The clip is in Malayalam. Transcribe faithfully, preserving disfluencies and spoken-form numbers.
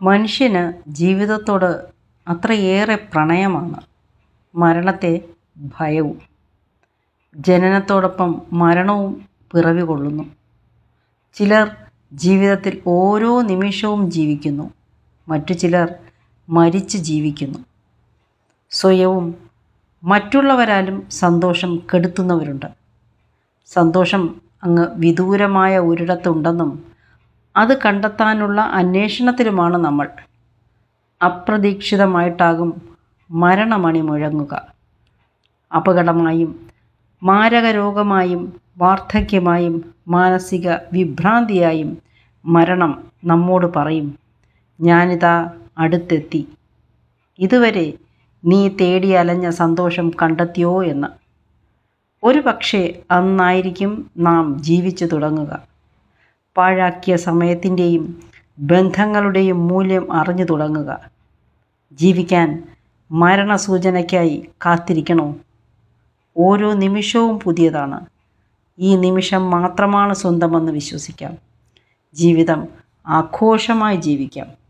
മനുഷ്യന് ജീവിതത്തോട് അത്രയേറെ പ്രണയമാണ്, മരണത്തെ ഭയവും. ജനനത്തോടൊപ്പം മരണവും പിറവി കൊള്ളുന്നു. ചിലർ ജീവിതത്തിൽ ഓരോ നിമിഷവും ജീവിക്കുന്നു, മറ്റു ചിലർ മരിച്ച് ജീവിക്കുന്നു. സ്വയവും മറ്റുള്ളവരാലും സന്തോഷം കെടുത്തുന്നവരുണ്ട്. സന്തോഷം അങ്ങ് വിദൂരമായ ഒരിടത്തുണ്ടെന്നും അത് കണ്ടെത്താനുള്ള അന്വേഷണത്തിലുമാണ് നമ്മൾ. അപ്രതീക്ഷിതമായിട്ടാകും മരണമണി മുഴങ്ങുക. അപകടമായും മാരകരോഗമായും വാർദ്ധക്യമായും മാനസിക വിഭ്രാന്തിയായും മരണം നമ്മോട് പറയും, ഞാനിതാ അടുത്തെത്തി. ഇതുവരെ നീ തേടി അലഞ്ഞ സന്തോഷം കണ്ടെത്തിയോ എന്ന്. ഒരു പക്ഷേ അന്നായിരിക്കും നാം ജീവിച്ചു തുടങ്ങുക. പാഴാക്കിയ സമയത്തിൻ്റെയും ബന്ധങ്ങളുടെയും മൂല്യം അറിഞ്ഞു തുടങ്ങുക. ജീവിക്കാൻ മരണസൂചനയ്ക്കായി കാത്തിരിക്കണോ? ഓരോ നിമിഷവും പുതിയതാണ്. ഈ നിമിഷം മാത്രമാണ് സ്വന്തമെന്ന് വിശ്വസിക്കാം. ജീവിതം ആഘോഷമായി ജീവിക്കാം.